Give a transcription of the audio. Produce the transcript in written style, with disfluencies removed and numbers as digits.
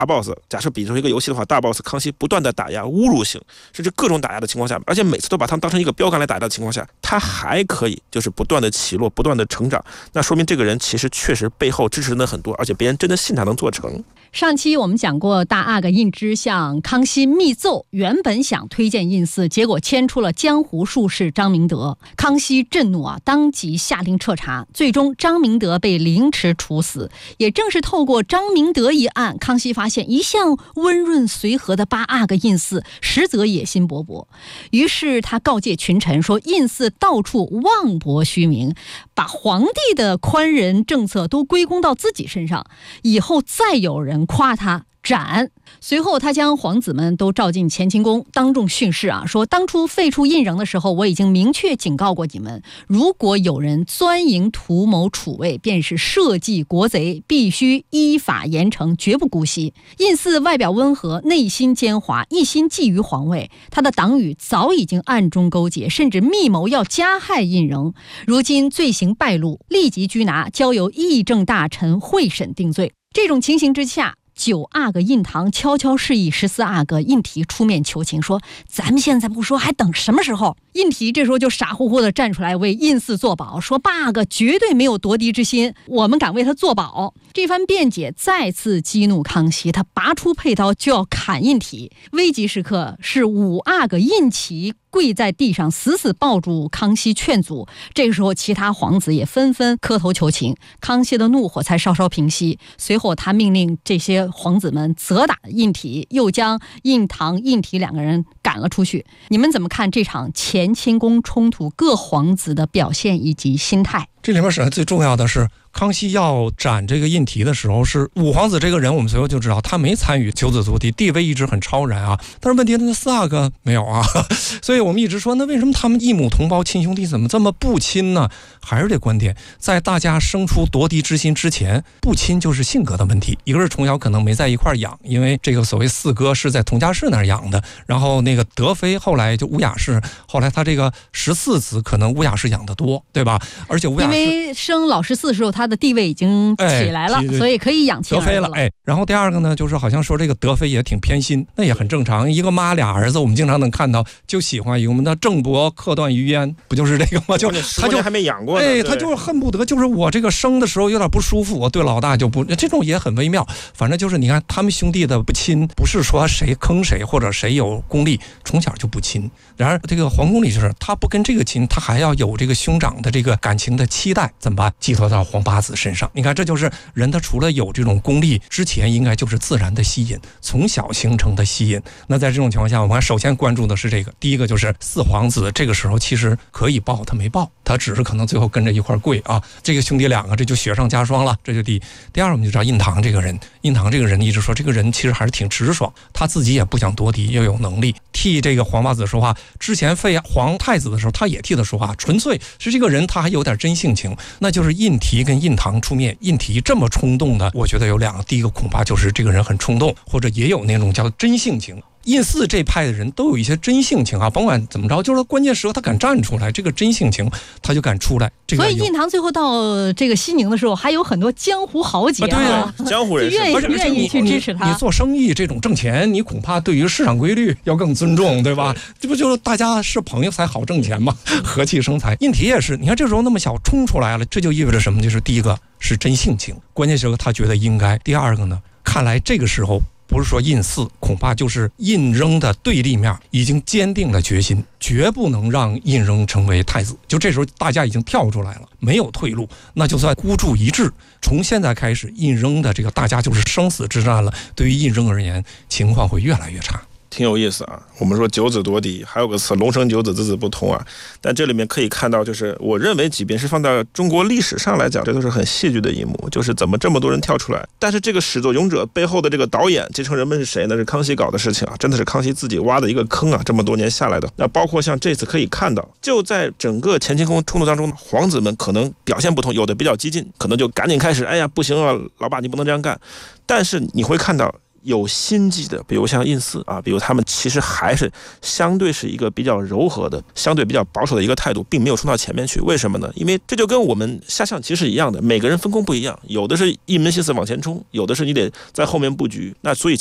boss， 假设比如说一个游戏的话，大 boss 康熙不断的打压、侮辱性，甚至各种打压的情况下，而且每次都把他们当成一个标杆来打压的情况下，他还可以就是不断的起落、不断的成长，那说明这个人其实确实背后支持的很多，而且别人真的信他能做成。 上期我们讲过，大阿哥胤之向康熙密奏，原本想推荐胤祀，结果牵出了江湖术士张明德。康熙震怒当即下令彻查，最终张明德被凌迟处死。也正是透过张明德一案，康熙发现一向温润随和的八阿哥胤祀实则野心勃勃，于是他告诫群臣说，胤祀到处妄博虚名，把皇帝的宽仁政策都归功到自己身上，以后再有人夸他斩。随后他将皇子们都召进乾清宫，当众训示说当初废除胤禛的时候，我已经明确警告过你们，如果有人钻营图谋储位，便是社稷国贼，必须依法严惩，绝不姑息。胤祀外表温和，内心奸猾，一心觊觎皇位，他的党羽早已经暗中勾结，甚至密谋要加害胤禛。如今罪行败露，立即拘拿，交由议政大臣会审定罪。这种情形之下，9阿哥胤堂悄悄示意14阿哥胤禔出面求情，说咱们现在不说，还等什么时候？胤禔这时候就傻乎乎的站出来为胤祀作保，说八阿哥绝对没有夺嫡之心，我们敢为他作保。这番辩解再次激怒康熙，他拔出佩刀就要砍胤禔。危急时刻是5阿哥胤禔跪在地上死死抱住康熙劝阻，这个时候其他皇子也纷纷磕头求情，康熙的怒火才稍稍平息。随后他命令这些皇子们责打胤禔，又将胤堂、胤禔两个人赶了出去。你们怎么看这场乾清宫冲突各皇子的表现以及心态？ 这里面实际上最重要的是，康熙要斩这个胤禔的时候，是五皇子这个人，我们随后就知道他没参与九子夺嫡，地位一直很超然啊。但是问题那4阿哥没有啊，所以我们一直说，那为什么他们一母同胞亲兄弟怎么这么不亲呢？还是这观点，在大家生出夺嫡之心之前，不亲就是性格的问题。一个是从小可能没在一块养，因为这个所谓4哥是在佟家氏那儿养的，然后那个德妃后来就乌雅氏，后来他这个14子可能乌雅氏养得多，对吧？而且乌雅氏因为生老14的时候，他的地位已经起来了，所以可以养亲德妃了。然后第二个呢，就是好像说这个德妃也挺偏心，那也很正常。一个妈俩儿子，我们经常能看到，就喜欢我们的郑伯克段于鄢，不就是这个吗？就他就还没养过呢， 他就是恨不得，就是我这个生的时候有点不舒服，我对老大就不，这种也很微妙。反正就是你看他们兄弟的不亲，不是说谁坑谁或者谁有功利，从小就不亲。然而这个皇宫里就是他不跟这个亲，他还要有这个兄长的这个感情的期待，怎么办？寄托到皇八子身上。你看，这就是人他除了有这种功利之前，应该就是自然的吸引，从小形成的吸引。那在这种情况下，我们首先关注的是这个，第一个就是4皇子这个时候其实可以报，他没报，他只是可能最后跟着一块跪啊。这个兄弟两个这就雪上加霜了，这就第一。第二，我们就知道胤堂这个人，胤堂这个人一直说这个人其实还是挺直爽，他自己也不想夺嫡，又有能力替这个皇八子说话。之前废皇太子的时候，他也替他说话，纯粹是这个人他还有点真性情。那就是胤禔跟胤堂出面，胤禔这么冲动的，我觉得有2个，第一个恐怕就是这个人很冲动，或者也有那种叫真性情。胤祀这派的人都有一些真性情啊，甭管怎么着，就是关键时候他敢站出来，这个真性情他就敢出来。 所以胤堂最后到这个西宁的时候，还有很多江湖豪杰对啊， 江湖人士愿意去支持他。 你做生意这种挣钱，你恐怕对于市场规律要更尊重，对吧？这不就是大家是朋友才好挣钱吗？和气生财。胤禔也是，你看这时候那么小冲出来了，这就意味着什么？就是第一个是真性情，关键时候他觉得应该。第二个呢，看来这个时候不是说胤祀，恐怕就是胤禛的对立面已经坚定了决心，绝不能让胤禛成为太子。就这时候大家已经跳出来了，没有退路，那就算孤注一掷。从现在开始，胤禛的这个大家就是生死之战了。对于胤禛而言，情况会越来越差。 挺有意思啊，我们说九子夺嫡，还有个词龙生九子，子子不同啊。但这里面可以看到，就是我认为即便是放到中国历史上来讲，这都是很戏剧的一幕，就是怎么这么多人跳出来。但是这个始作俑者背后的这个导演继承人们是谁呢？是康熙搞的事情啊，真的是康熙自己挖的一个坑啊，这么多年下来的。那包括像这次可以看到，就在整个乾清宫冲突当中，皇子们可能表现不同，有的比较激进，可能就赶紧开始，哎呀不行啊，老爸你不能这样干。但是你会看到有心计的，比如像印寺啊，比如他们其实还是相对是一个比较柔和的，相对比较保守的一个态度，并没有冲到前面去。为什么呢？因为这就跟我们下象棋是一样的，每个人分工不一样，有的是一门心思往前冲，有的是你得在后面布局。那所以